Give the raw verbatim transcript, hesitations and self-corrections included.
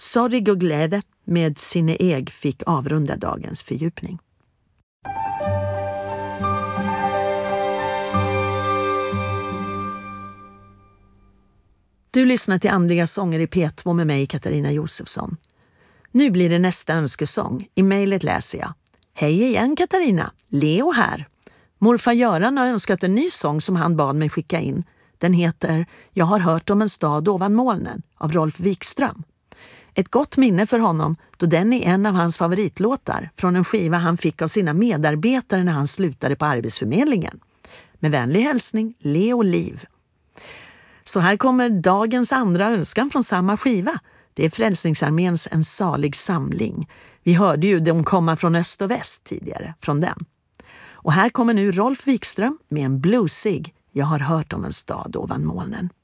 Sorg och glädje med sina äg fick avrunda dagens fördjupning. Du lyssnar till Andliga sånger i P två med mig, Katarina Josefsson. Nu blir det nästa önskesång. I mejlet läser jag: Hej igen Katarina, Leo här. Morfar Göran har önskat en ny sång som han bad mig skicka in. Den heter Jag har hört om en stad ovan molnen av Rolf Wikström. Ett gott minne för honom då den är en av hans favoritlåtar från en skiva han fick av sina medarbetare när han slutade på Arbetsförmedlingen. Med vänlig hälsning, Leo Liv. Så här kommer dagens andra önskan från samma skiva. Det är Frälsningsarméns En salig samling. Vi hörde ju de komma från öst och väst tidigare från den. Och här kommer nu Rolf Wikström med en bluesig Jag har hört om en stad ovan molnen.